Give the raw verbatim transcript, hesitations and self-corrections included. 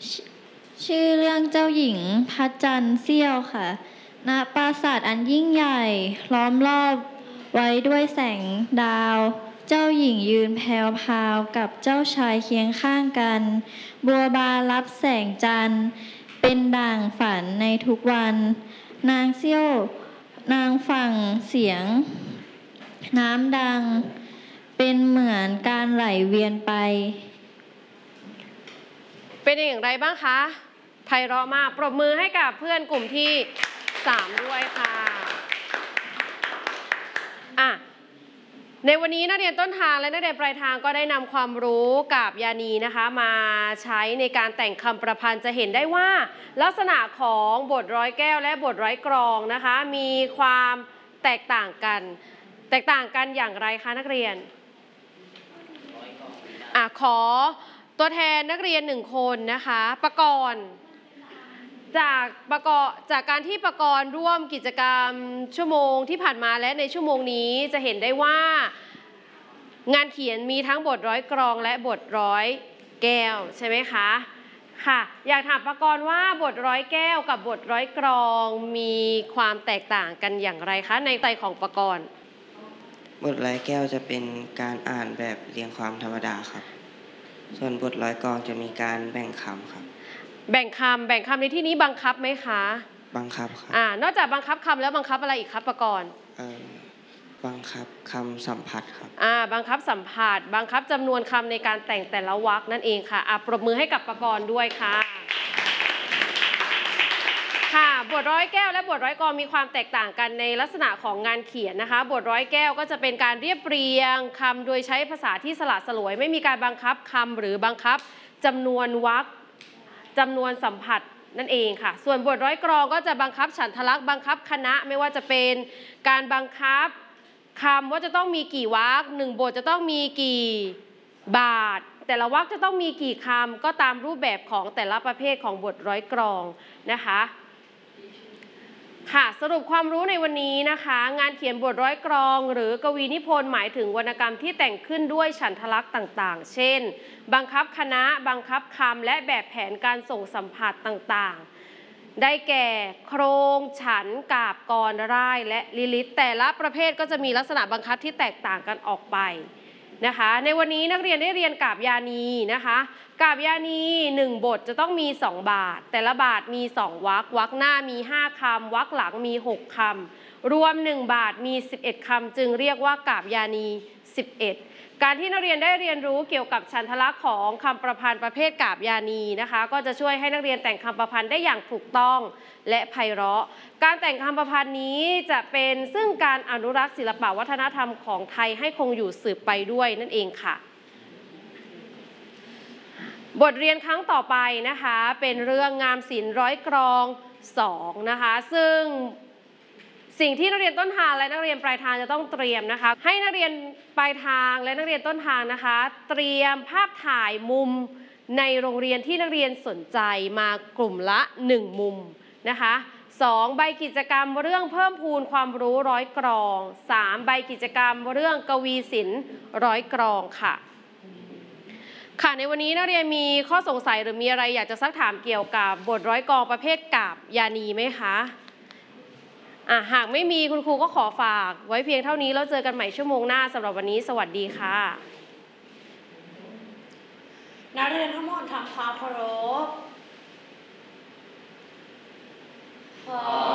ชชื่อเรื่องเจ้าหญิงพัชจันทร์เสี้ยวค่ะณปราสาทอันยิ่งใหญ่ล้อมรอบไว้ด้วยแสงดาว เจ้าหญิงยืนแผ่วพราวกับเจ้าชายเคียงข้างกัน บัวบานรับแสงจันทร์เป็นด่างฝันในทุกวัน นางเสี้ยวนางฟังเสียงน้ำดังเป็นเหมือนการไหลเวียนไปเป็นอย่างไรบ้างคะไพเราะมากปรบมือให้กับเพื่อนกลุ่มที่สามด้วยค่ะอ่ะในวันนี้นักเรียนต้นทางและนักเรียนปลายทางก็ได้นำความรู้กับยานีนะคะมาใช้ในการแต่งคำประพันธ์จะเห็นได้ว่าลักษณะของบทร้อยแก้วและบทร้อยกรองนะคะมีความแตกต่างกันแตกต่างกันอย่างไรคะนักเรียนอ่ะขอตัวแทนนักเรียนหนึ่งคนนะคะประกรณ์จากประกอบจากการที่ประกรณ์ร่วมกิจกรรมชั่วโมงที่ผ่านมาและในชั่วโมงนี้จะเห็นได้ว่างานเขียนมีทั้งบทร้อยกรองและบทร้อยแก้วใช่ไหมคะค่ะอยากถามประกรณ์ว่าบทร้อยแก้วกับบทร้อยกรองมีความแตกต่างกันอย่างไรคะในใจของประกรณ์บทร้อยแก้วจะเป็นการอ่านแบบเรียงความธรรมดาครับส่วนบทร้อยกรองจะมีการแบ่งคำครับแบ่งคำแบ่งคำในที่นี้บังคับไหมคะบังคับครับอ่านอกจากบังคับคำแล้วบังคับอะไรอีกครับประกรณ์เอ่อบังคับคำสัมผัสครับอ่าบังคับสัมผัสบังคับจำนวนคำในการแต่งแต่ละวรรคนั่นเองค่ะอ่ะปรบมือให้กับประกรณ์ด้วยค่ะค่ะบทร้อยแก้วและบทร้อยกรองมีความแตกต่างกันในลักษณะของงานเขียนนะคะบทร้อยแก้วก็จะเป็นการเรียบเรียงคำโดยใช้ภาษาที่สละสลวยไม่มีการบังคับคำหรือบังคับจำนวนวรรคจำนวนสัมผัสนั่นเองค่ะส่วนบทร้อยกรองก็จะบังคับฉันทลักษณ์บังคับคณะไม่ว่าจะเป็นการบังคับคำว่าจะต้องมีกี่วรรคหนึ่งบทจะต้องมีกี่บาทแต่ละวรรคจะต้องมีกี่คำก็ตามรูปแบบของแต่ละประเภทของบทร้อยกรองนะคะค่ะสรุปความรู้ในวันนี้นะคะงานเขียนบทร้อยกรองหรือกวีนิพนธ์หมายถึงวรรณกรรมที่แต่งขึ้นด้วยฉันทลักษณ์ต่างๆเช่นบังคับคณะบังคับคำและแบบแผนการส่งสัมผัสต่างๆได้แก่โครงฉันกาบกรร่ายและลิลิตแต่ละประเภทก็จะมีลักษณะบังคับที่แตกต่างกันออกไปนะคะในวันนี้นักเรียนได้เรียนกาบยานีนะคะกาบยานีหนึ่งบทจะต้องมีสองบาทแต่ละบาทมีสองวรรควรรคหน้ามีห้าคำวรรคหลังมีหกคำรวมหนึ่งบาทมีสิบเอ็ดคำจึงเรียกว่ากาบยานีสิบเอ็ดการที่นักเรียนได้เรียนรู้เกี่ยวกับฉันทลักษณ์ของคำประพันธ์ประเภทกาบยานีนะคะก็จะช่วยให้นักเรียนแต่งคำประพันธ์ได้อย่างถูกต้องและไพเราะการแต่งคำประพันธ์นี้จะเป็นซึ่งการอนุรักษ์ศิลปวัฒนธรรมของไทยให้คงอยู่สืบไปด้วยนั่นเองค่ะบทเรียนครั้งต่อไปนะคะเป็นเรื่องงามศิลป์ร้อยกรองสองนะคะซึ่งสิ่งที่นักเรียนต้นทางและนักเรียนปลายทางจะต้องเตรียมนะคะให้นักเรียนปลายทางและนักเรียนต้นทางนะคะเตรียมภาพถ่ายมุมในโรงเรียนที่นักเรียนสนใจมากลุ่มละหนึ่งมุมนะคะสองใบกิจกรรมเรื่องเพิ่มพูนความรู้ร้อยกรองสามใบกิจกรรมเรื่องกวีศิลป์ร้อยกรองค่ะค่ะในวันนี้นักเรียนมีข้อสงสัยหรือมีอะไรอยากจะซักถามเกี่ยวกับบทร้อยกรองประเภทกาบยานีไหมคะอ่ะหากไม่มีคุณครูก็ขอฝากไว้เพียงเท่านี้แล้วเจอกันใหม่ชั่วโมงหน้าสำหรับวันนี้สวัสดีค่ะนักเรียนทั้งหมดทำความเคารพ